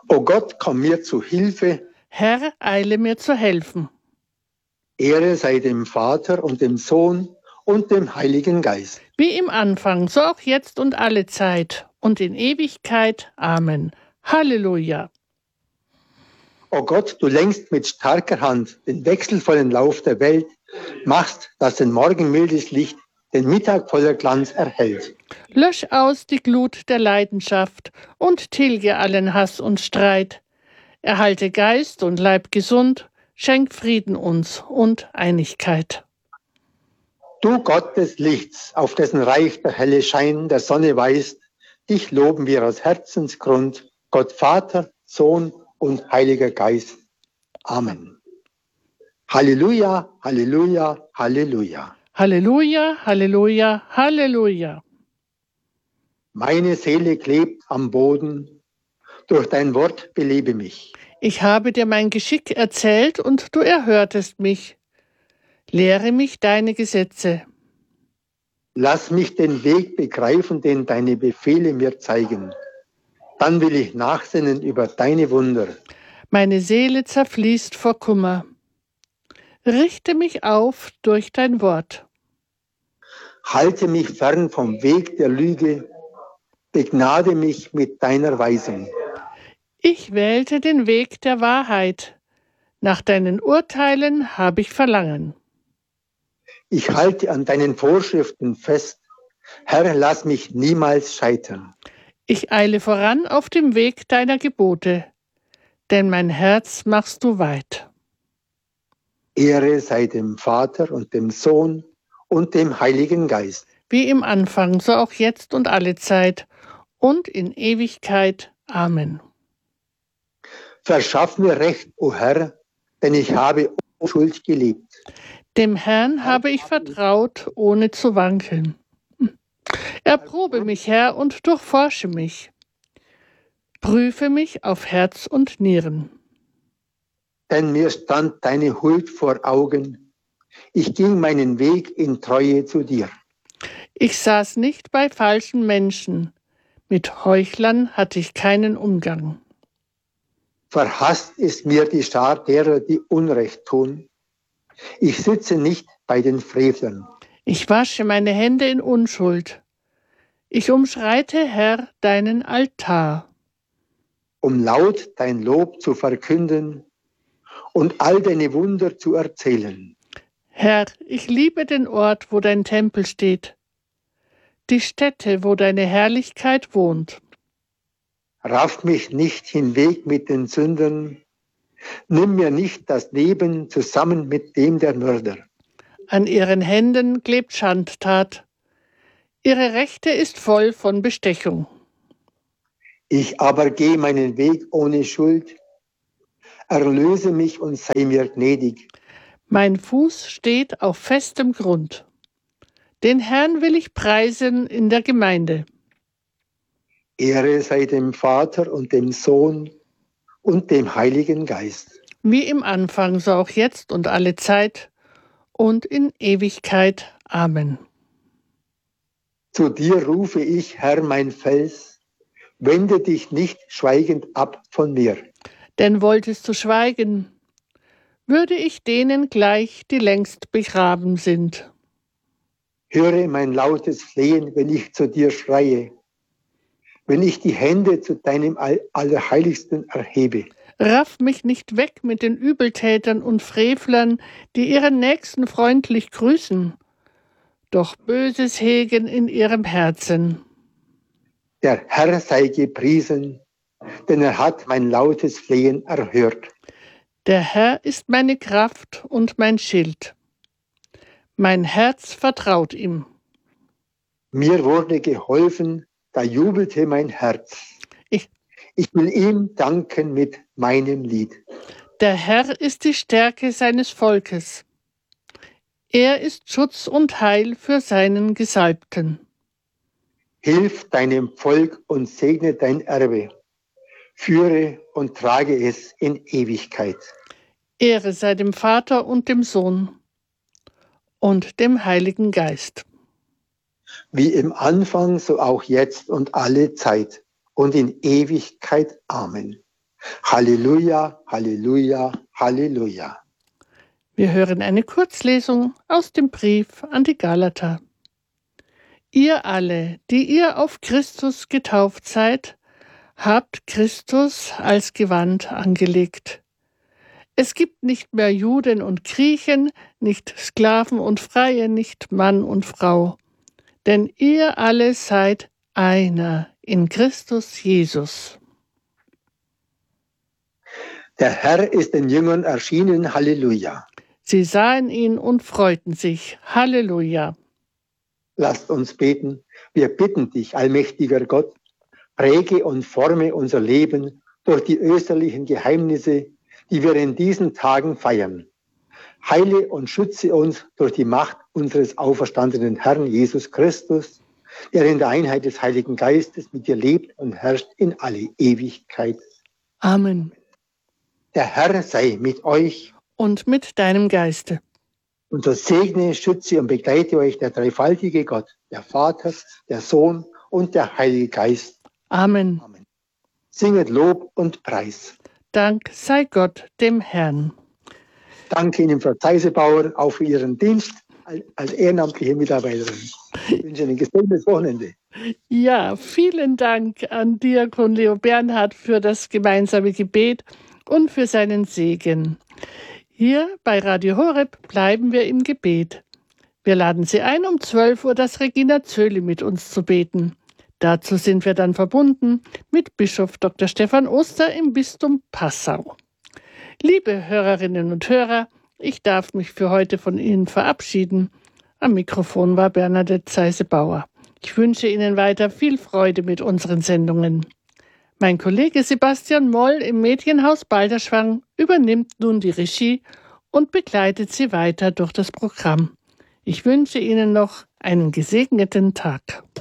O Gott, komm mir zu Hilfe. Herr, eile mir zu helfen. Ehre sei dem Vater und dem Sohn und dem Heiligen Geist. Wie im Anfang, so auch jetzt und alle Zeit und in Ewigkeit. Amen. Halleluja. O Gott, du lenkst mit starker Hand den wechselvollen Lauf der Welt, machst, dass den Morgen mildes Licht den Mittag voller Glanz erhält. Lösch aus die Glut der Leidenschaft und tilge allen Hass und Streit. Erhalte Geist und Leib gesund, schenk Frieden uns und Einigkeit. Du Gott des Lichts, auf dessen Reich der helle Schein der Sonne weist, dich loben wir aus Herzensgrund, Gott Vater, Sohn und Heiliger Geist. Amen. Halleluja, Halleluja, Halleluja. Halleluja, Halleluja, Halleluja. Meine Seele klebt am Boden, durch dein Wort belebe mich. Ich habe dir mein Geschick erzählt und du erhörtest mich. Lehre mich deine Gesetze. Lass mich den Weg begreifen, den deine Befehle mir zeigen. Dann will ich nachsinnen über deine Wunder. Meine Seele zerfließt vor Kummer. Richte mich auf durch dein Wort. Halte mich fern vom Weg der Lüge. Begnade mich mit deiner Weisung. Ich wählte den Weg der Wahrheit. Nach deinen Urteilen habe ich Verlangen. Ich halte an deinen Vorschriften fest. Herr, lass mich niemals scheitern. Ich eile voran auf dem Weg deiner Gebote, denn mein Herz machst du weit. Ehre sei dem Vater und dem Sohn und dem Heiligen Geist. Wie im Anfang, so auch jetzt und alle Zeit und in Ewigkeit. Amen. Verschaff mir Recht, o Herr, denn ich habe ohne Schuld gelebt. Dem Herrn habe ich vertraut, ohne zu wankeln. Erprobe mich, Herr, und durchforsche mich. Prüfe mich auf Herz und Nieren. Denn mir stand deine Huld vor Augen. Ich ging meinen Weg in Treue zu dir. Ich saß nicht bei falschen Menschen. Mit Heuchlern hatte ich keinen Umgang. Verhasst ist mir die Schar derer, die Unrecht tun. Ich sitze nicht bei den Frevlern. Ich wasche meine Hände in Unschuld. Ich umschreite, Herr, deinen Altar. Um laut dein Lob zu verkünden und all deine Wunder zu erzählen. Herr, ich liebe den Ort, wo dein Tempel steht, die Stätte, wo deine Herrlichkeit wohnt. Raff mich nicht hinweg mit den Sündern, nimm mir nicht das Leben zusammen mit dem der Mörder. An ihren Händen klebt Schandtat, ihre Rechte ist voll von Bestechung. Ich aber gehe meinen Weg ohne Schuld, erlöse mich und sei mir gnädig. Mein Fuß steht auf festem Grund. Den Herrn will ich preisen in der Gemeinde. Ehre sei dem Vater und dem Sohn und dem Heiligen Geist. Wie im Anfang, so auch jetzt und alle Zeit und in Ewigkeit. Amen. Zu dir rufe ich, Herr, mein Fels, wende dich nicht schweigend ab von mir. Denn wolltest du schweigen, würde ich denen gleich, die längst begraben sind. Höre mein lautes Flehen, wenn ich zu dir schreie, wenn ich die Hände zu deinem Allerheiligsten erhebe. Raff mich nicht weg mit den Übeltätern und Frevlern, die ihren Nächsten freundlich grüßen, doch Böses hegen in ihrem Herzen. Der Herr sei gepriesen, denn er hat mein lautes Flehen erhört. Der Herr ist meine Kraft und mein Schild. Mein Herz vertraut ihm. Mir wurde geholfen, da jubelte mein Herz. Ich will ihm danken mit meinem Lied. Der Herr ist die Stärke seines Volkes. Er ist Schutz und Heil für seinen Gesalbten. Hilf deinem Volk und segne dein Erbe. Führe und trage es in Ewigkeit. Ehre sei dem Vater und dem Sohn und dem Heiligen Geist. Wie im Anfang, so auch jetzt und alle Zeit und in Ewigkeit. Amen. Halleluja, Halleluja, Halleluja. Wir hören eine Kurzlesung aus dem Brief an die Galater. Ihr alle, die ihr auf Christus getauft seid, habt Christus als Gewand angelegt. Es gibt nicht mehr Juden und Griechen, nicht Sklaven und Freie, nicht Mann und Frau. Denn ihr alle seid einer in Christus Jesus. Der Herr ist den Jüngern erschienen, Halleluja. Sie sahen ihn und freuten sich, Halleluja. Lasst uns beten. Wir bitten dich, allmächtiger Gott, präge und forme unser Leben durch die österlichen Geheimnisse, die wir in diesen Tagen feiern. Heile und schütze uns durch die Macht unseres auferstandenen Herrn Jesus Christus, der in der Einheit des Heiligen Geistes mit dir lebt und herrscht in alle Ewigkeit. Amen. Der Herr sei mit euch. Und mit deinem Geiste. Und so segne, schütze und begleite euch der dreifaltige Gott, der Vater, der Sohn und der Heilige Geist. Amen. Amen. Singet Lob und Preis. Dank sei Gott dem Herrn. Danke Ihnen, Frau Zeisebauer, auch für Ihren Dienst als ehrenamtliche Mitarbeiterin. Ich wünsche Ihnen ein gesundes Wochenende. Ja, vielen Dank an Diakon Leo Bernhard für das gemeinsame Gebet und für seinen Segen. Hier bei Radio Horeb bleiben wir im Gebet. Wir laden Sie ein, um 12 Uhr das Regina Zöli mit uns zu beten. Dazu sind wir dann verbunden mit Bischof Dr. Stefan Oster im Bistum Passau. Liebe Hörerinnen und Hörer, ich darf mich für heute von Ihnen verabschieden. Am Mikrofon war Bernadette Zeise-Bauer. Ich wünsche Ihnen weiter viel Freude mit unseren Sendungen. Mein Kollege Sebastian Moll im Medienhaus Balderschwang übernimmt nun die Regie und begleitet Sie weiter durch das Programm. Ich wünsche Ihnen noch einen gesegneten Tag.